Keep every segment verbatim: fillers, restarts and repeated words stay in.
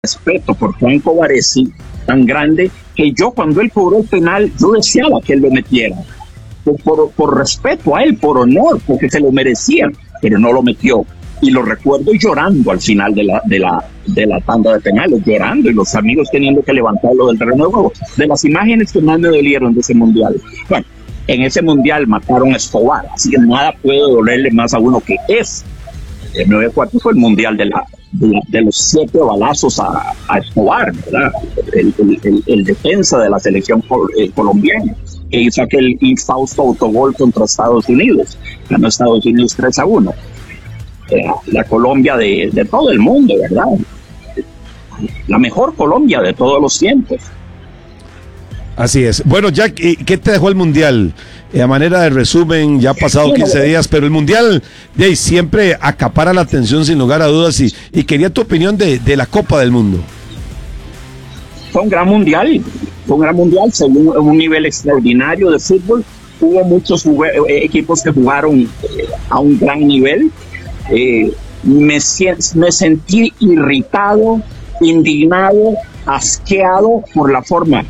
respeto por Franco Baresi tan grande que yo cuando él cobró el penal yo deseaba que él lo metiera por, por, por respeto a él, por honor, porque se lo merecía, pero no lo metió. Y lo recuerdo llorando al final de la, de la, de la tanda de penales, llorando, y los amigos teniendo que levantarlo del terreno de juego. De las imágenes que más me dolieron de ese mundial. Bueno, en ese mundial mataron a Escobar, así que nada puede dolerle más a uno que es. El noventa y cuatro fue el mundial de, la, de, de los siete balazos a, a Escobar, ¿verdad? El, el, el, el defensa de la selección col, eh, colombiana, que hizo aquel infausto autogol contra Estados Unidos. Ganó Estados Unidos tres a uno. Eh, la Colombia de, de todo el mundo, ¿verdad? La mejor Colombia de todos los tiempos. Así es. Bueno, Jack, ¿qué te dejó el Mundial? A manera de resumen, ya ha pasado quince días, pero el Mundial de ahí siempre acapara la atención sin lugar a dudas, y, y quería tu opinión de, de la Copa del Mundo. Fue un gran Mundial, fue un gran Mundial, según un nivel extraordinario de fútbol. Hubo muchos equipos que jugaron a un gran nivel. Eh, me, me sentí irritado, indignado, asqueado por la forma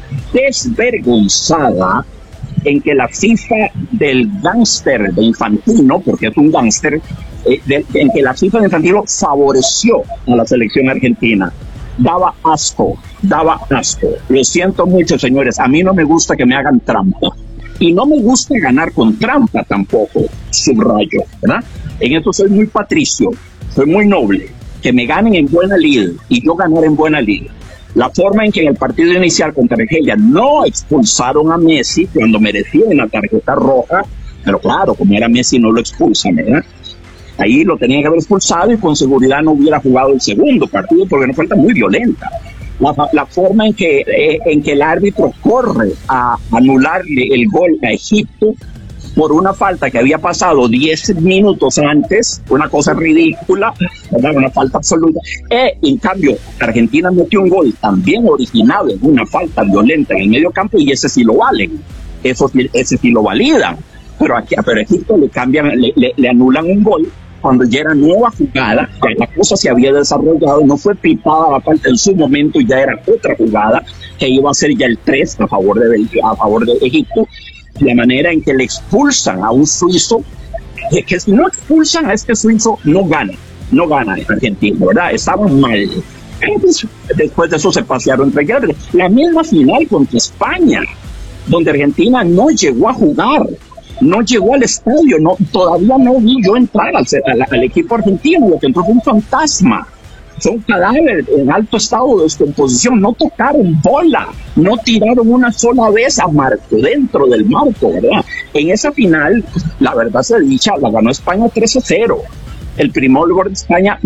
desvergonzada en que la FIFA del gángster de Infantino, porque es un gángster, eh, de, en que la FIFA de Infantino favoreció a la selección argentina. Daba asco, daba asco. Lo siento mucho, señores, a mí no me gusta que me hagan trampa. Y no me gusta ganar con trampa tampoco, subrayo, ¿verdad? En esto soy muy patricio, soy muy noble. Que me ganen en buena lid y yo ganar en buena lid. La forma en que en el partido inicial contra Argelia no expulsaron a Messi cuando merecía una tarjeta roja, pero claro, como era Messi no lo expulsan, ¿verdad? Ahí lo tenían que haber expulsado y con seguridad no hubiera jugado el segundo partido porque una falta muy violenta. La, la forma en que, eh, en que el árbitro corre a anularle el gol a Egipto por una falta que había pasado diez minutos antes, una cosa ridícula, ¿verdad? Una falta absoluta. E, en cambio, Argentina metió un gol también originado en una falta violenta en el medio campo y ese sí lo valen, eso, ese sí lo validan. Pero aquí, pero a Egipto le cambian, le, le, le anulan un gol cuando ya era nueva jugada, ya la cosa se había desarrollado, no fue pitada la falta en su momento, ya era otra jugada que iba a ser ya el tres a favor de, a favor de Egipto. La manera en que le expulsan a un suizo, que, que si no expulsan a este suizo, no gana, no gana en Argentina, ¿verdad? Estaban mal. Entonces, después de eso se pasearon entre ellos. La misma final contra España, donde Argentina no llegó a jugar, no llegó al estadio, no, todavía no vi yo entrar al, al, al equipo argentino, lo que entró fue un fantasma. Son cadáveres en alto estado de descomposición, no tocaron bola, no tiraron una sola vez a marco, dentro del marco, ¿verdad? En esa final, la verdad se dicha, la ganó España tres a cero. El primer gol de España